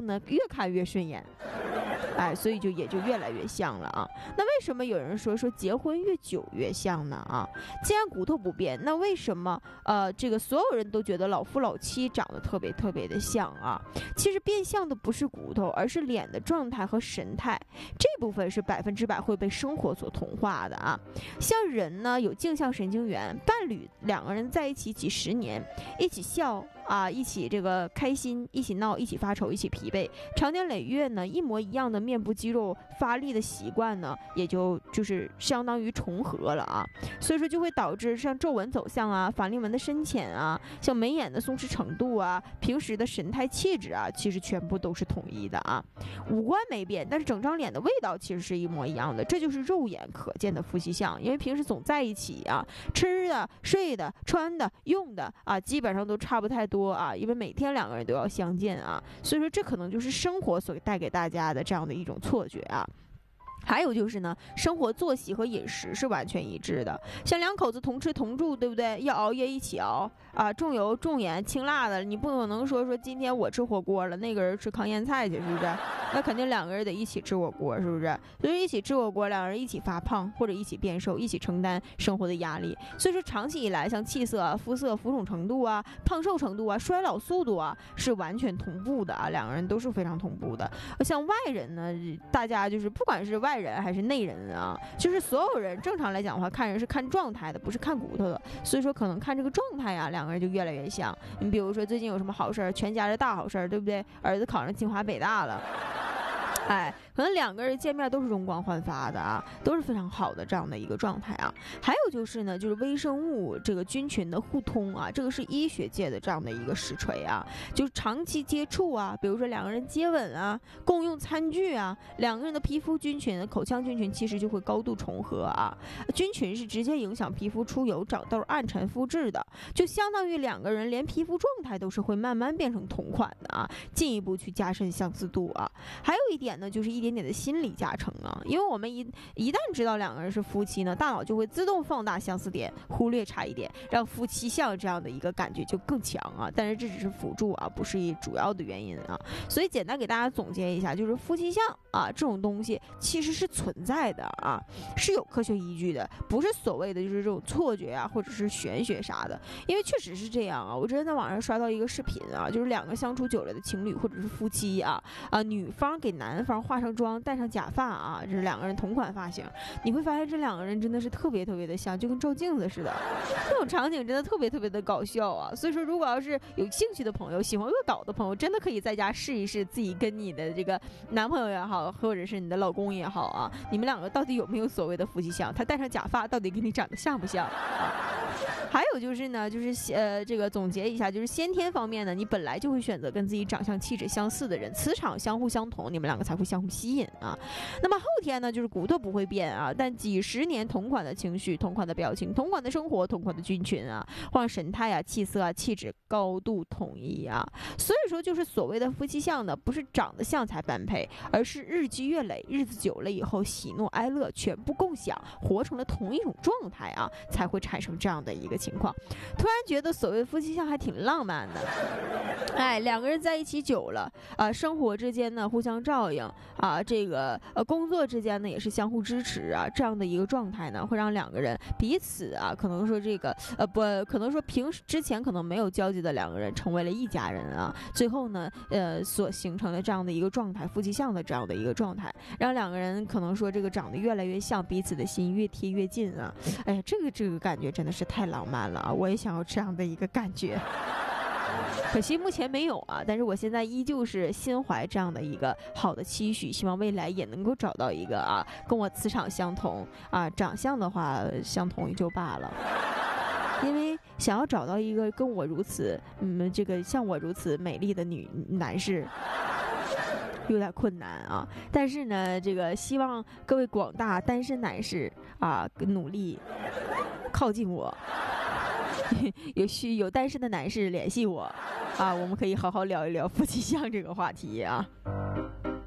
呢越看越顺眼，哎，所以也就越来越像了啊。那为什么有人说结婚越久越像呢？啊，既然骨头不变，那为什么这个所有人都觉得老夫老妻长得特别特别的像啊？其实变相的不是骨头，而是脸的状态和神态，这部分是100%会被生活所同化的啊。像人呢有镜像神经元，伴侣两个人在一起几十年，一起笑啊，一起这个开心，一起闹，一起发愁，一起疲惫，长年累月呢，一模一样的面部肌肉发力的习惯呢，也就是相当于重合了啊。所以说就会导致像皱纹走向啊、法令纹的深浅啊、像眉眼的松弛程度啊、平时的神态气质啊，其实全部都是统一的啊。五官没变，但是整张脸的味道其实是一模一样的，这就是肉眼可见的夫妻相。因为平时总在一起啊，吃的、睡的、穿的、用的啊，基本上都差不太多啊，因为每天两个人都要相见啊，所以说这可能就是生活所带给大家的这样的一种错觉啊。还有就是呢，生活作息和饮食是完全一致的，像两口子同吃同住，对不对？要熬夜一起熬啊，重油重盐轻辣的，你不可能说今天我吃火锅了，那个人吃糠咽菜去，是不是？那肯定两个人得一起吃火锅，是不是？所以一起吃火锅，两个人一起发胖或者一起变瘦，一起承担生活的压力。所以说长期以来，像气色啊、肤色浮肿程度啊、胖瘦程度啊、衰老速度啊，是完全同步的啊，两个人都是非常同步的。像外人呢，大家就是不管是外人还是内人啊，就是所有人正常来讲的话，看人是看状态的，不是看骨头的。所以说可能看这个状态啊，两个人就越来越像。你比如说最近有什么好事儿，全家的大好事儿，对不对？儿子考上清华北大了。哎，可能两个人见面都是容光焕发的啊，都是非常好的这样的一个状态啊。还有就是呢，就是微生物这个菌群的互通啊，这个是医学界的这样的一个实锤啊。就是长期接触啊，比如说两个人接吻啊，共用餐具啊，两个人的皮肤菌群、口腔菌群其实就会高度重合啊。菌群是直接影响皮肤出油、长痘、暗沉、肤质的，就相当于两个人连皮肤状态都是会慢慢变成同款的啊，进一步去加深相似度啊。还有一点呢，就是一点点的心理加成啊，因为我们一旦知道两个人是夫妻呢，大脑就会自动放大相似点，忽略差异点，让夫妻相这样的一个感觉就更强啊。但是这只是辅助啊，不是主要的原因啊。所以简单给大家总结一下，就是夫妻相啊这种东西其实是存在的啊，是有科学依据的，不是所谓的就是这种错觉啊，或者是玄学啥的。因为确实是这样啊，我之前在网上刷到一个视频啊，就是两个相处久了的情侣或者是夫妻啊，女方给男方化上妆，戴上假发啊，这是两个人同款发型，你会发现这两个人真的是特别特别的像，就跟照镜子似的。这种场景真的特别特别的搞笑啊！所以说，如果要是有兴趣的朋友，喜欢恶搞的朋友，真的可以在家试一试，自己跟你的这个男朋友也好，或者是你的老公也好啊，你们两个到底有没有所谓的夫妻相？他戴上假发到底跟你长得像不像啊？还有就是呢，就是这个总结一下，就是先天方面呢，你本来就会选择跟自己长相气质相似的人，磁场相互相同，你们两个才会相互吸引啊。那么后天呢，就是骨头不会变啊，但几十年同款的情绪、同款的表情、同款的生活、同款的菌群啊，或者神态啊、气色啊、气质高度统一啊。所以说，就是所谓的夫妻相呢，不是长得像才般配，而是日积月累，日子久了以后，喜怒哀乐全部共享，活成了同一种状态啊，才会产生这样的一个情况。突然觉得所谓夫妻相还挺浪漫的，哎，两个人在一起久了啊，生活之间呢互相照应啊，这个工作之间呢也是相互支持啊，这样的一个状态呢，会让两个人彼此啊，可能说这个不，可能说平时之前可能没有交集的两个人成为了一家人啊，最后呢所形成的这样的一个状态，夫妻相的这样的一个状态，让两个人可能说这个长得越来越像，彼此的心越贴越近啊，哎呀，这个感觉真的是太浪漫了啊！我也想要这样的一个感觉。可惜目前没有啊，但是我现在依旧是心怀这样的一个好的期许，希望未来也能够找到一个啊跟我磁场相同啊，长相的话相同也就罢了。因为想要找到一个跟我如此这个像我如此美丽的男士有点困难啊，但是呢，这个希望各位广大单身男士啊努力靠近我。有单身的男士联系我啊，我们可以好好聊一聊夫妻相这个话题啊。